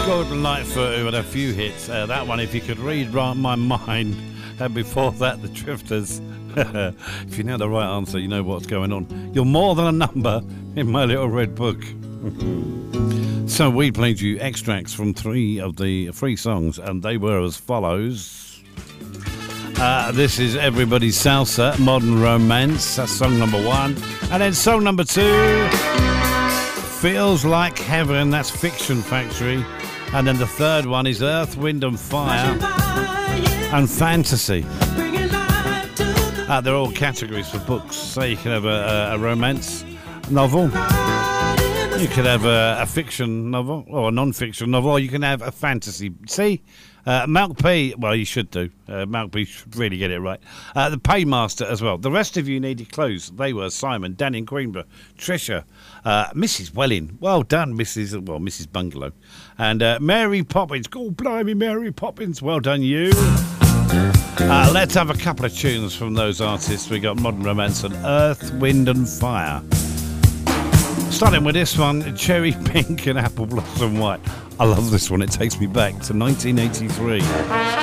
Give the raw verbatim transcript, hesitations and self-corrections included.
Gordon Lightfoot, who had a few hits. Uh, that one, If You Could Read My Mind. And before that, The Drifters. If you know the right answer, you know what's going on. You're more than a number in my little red book. So we played you extracts from three of the three songs, and they were as follows. Uh, this is Everybody's Salsa, Modern Romance. That's song number one. And then song number two, Feels Like Heaven. That's Fiction Factory. And then the third one is Earth, Wind and Fire and Fantasy. Uh, they're all categories for books. So you can have a, a, a romance novel, you could have a, a fiction novel or a non-fiction novel, or you can have a fantasy. See, uh, Malk P, well, you should do. Uh, Malk P should really get it right. Uh, the Paymaster as well. The rest of you needed clues. They were Simon, Danny in Queenborough, Tricia, uh, Missus Welling. Well done, Missus Well, Missus Bungalow. And uh, Mary Poppins. God blimey, Mary Poppins. Well done, you. Uh, let's have a couple of tunes from those artists. We got Modern Romance and Earth, Wind and Fire. Starting with this one, Cherry Pink and Apple Blossom White. I love this one. It takes me back to nineteen eighty-three.